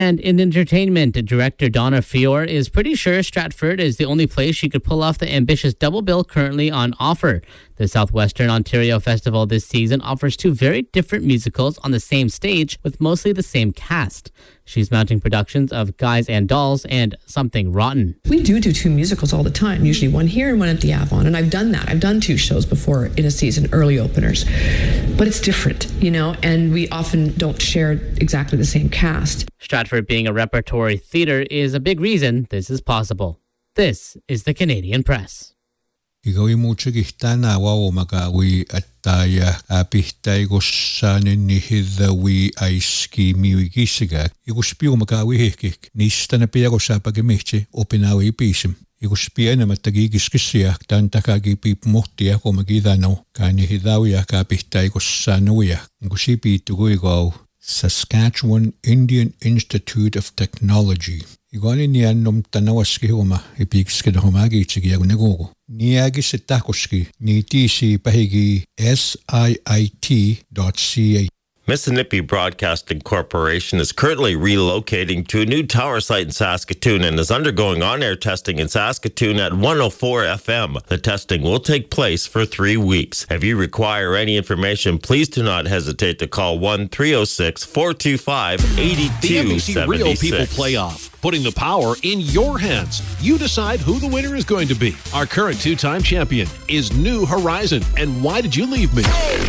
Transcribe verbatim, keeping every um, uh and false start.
And in entertainment, director Donna Fior is pretty sure Stratford is the only place she could pull off the ambitious double bill currently on offer. The Southwestern Ontario Festival this season offers two very different musicals on the same stage with mostly the same cast. She's mounting productions of Guys and Dolls and Something Rotten. We do do two musicals all the time, usually one here and one at the Avon, and I've done that. I've done two shows before in a season, early openers. But it's different, you know, and we often don't share exactly the same cast. Stratford being a repertory theatre is a big reason this is possible. This is the Canadian Press. Igawi muchigistana wawo magawi ataya apihtaigossanen nihidhawi aiski miwigisiga. Iguspiu magawi hekik. Nistana piagosapagemichi opinawi pisim. Iguspiana matagigiskisia tan takagi pip muhtia komagidano. Kani hidawia kapihtaigossanuia. Ngusipi tuguigao. Saskatchewan Indian Institute of Technology. Igoni niannom tanawaski homa ipikiske homagi chigiago negogo. Niagi sitakoski ni tc pahigi S I I T dot C A. Mississippi Broadcasting Corporation is currently relocating to a new tower site in Saskatoon and is undergoing on-air testing in Saskatoon at one oh four F M. The testing will take place for three weeks. If you require any information, please do not hesitate to call one three oh six, four two five, eight two seven six. The N B C Real People Playoff, putting the power in your hands. You decide who the winner is going to be. Our current two-time champion is New Horizon. And why did you leave me?